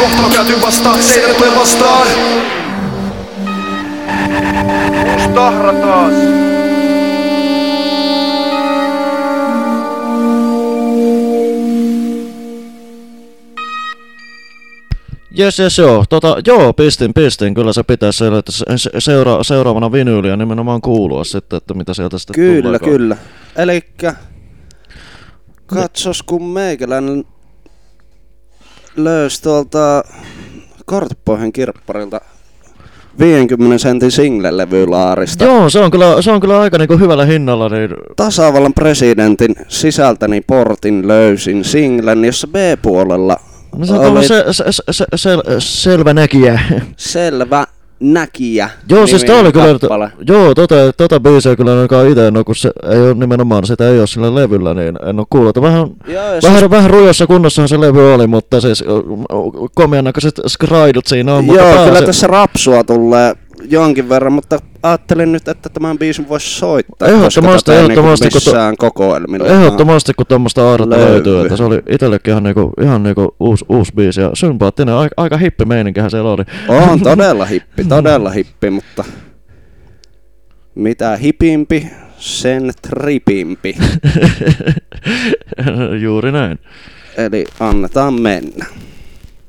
Kohtalo kääntyy vastaan, seinälle tulee vastaan. Uusi tahra taas. Jes, joo. Joo, pistin. Kyllä se pitäisi seuraavana vinyyliä nimenomaan kuulua sitten, että mitä sieltä sitten tulee. Kyllä. Elikkä katsos kun meikäläinen löysi tuolta Kortepohjan kirpparilta 50 sentin single-levylaarista. Joo, se on kyllä aika niinku hyvällä hinnalla. Niin... Tasavallan presidentin sisältäni portin löysin singlen, jossa B-puolella no se on selvä näkijä. Selvä näkijä. Joo, siis tää oli kyllä, joo, biisiä kyllä ainakaan ite, no kun se ei oo nimenomaan, sitä ei oo sillä levyllä, niin en oo kuullut. Vähän rujassa kunnossahan se levy oli, mutta siis komian näköiset skraidut siinä on. Joo, kyllä tässä rapsua tulee jonkin verran, mutta ajattelin nyt, että tämän biisin voisi soittaa, ehdottomasti, missään kokoelmilla. Ehdottomasti, kun tommoista aarretta löytyy, että se oli itsellekin ihan niinku uusi biisi ja sympaattinen, aika hippi meininkihän siellä oli. On todella hippi, mutta mitä hipimpi, sen tripimpi. Juuri näin. Eli annetaan mennä.